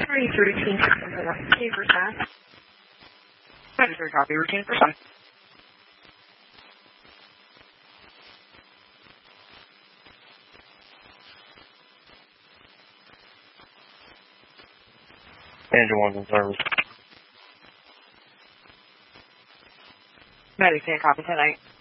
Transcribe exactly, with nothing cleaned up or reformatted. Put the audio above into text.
thirty-three routine routine for time. thirty-three copy routine for time. Engine one's in service. Medic ten copy tonight.